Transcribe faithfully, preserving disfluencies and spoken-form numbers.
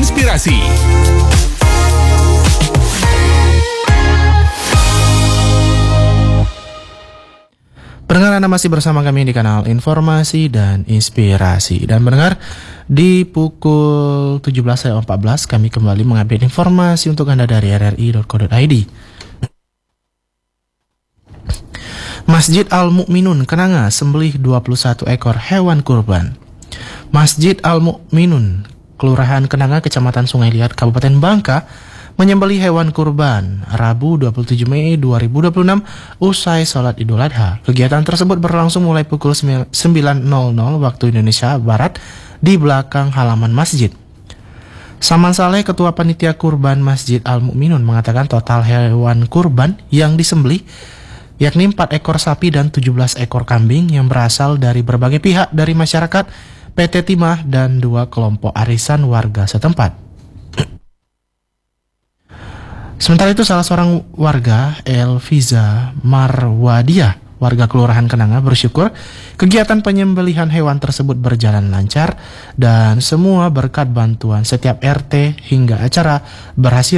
inspirasi. Pendengar, Anda masih bersama kami di kanal Informasi dan Inspirasi. Dan pendengar, di pukul tujuh belas empat belas kami kembali mengupdate informasi untuk Anda dari r r i dot co dot i d. Masjid Al-Mu'minun Kenanga sembelih dua puluh satu ekor hewan kurban. Masjid Al-Mu'minun, Kelurahan Kenanga, Kecamatan Sungai Liat, Kabupaten Bangka, menyembelih hewan kurban Rabu dua puluh tujuh Mei dua ribu dua puluh enam usai sholat Idul Adha. Kegiatan tersebut berlangsung mulai pukul sembilan waktu Indonesia Barat di belakang halaman masjid. Saman Saleh, Ketua Panitia Kurban Masjid Al-Mu'minun, mengatakan total hewan kurban yang disembelih yakni empat ekor sapi dan tujuh belas ekor kambing yang berasal dari berbagai pihak dari masyarakat, P T Timah, dan dua kelompok arisan warga setempat. Sementara itu, salah seorang warga, Elviza Marwadia, warga Kelurahan Kenanga, bersyukur kegiatan penyembelihan hewan tersebut berjalan lancar dan semua berkat bantuan setiap R T hingga acara berhasil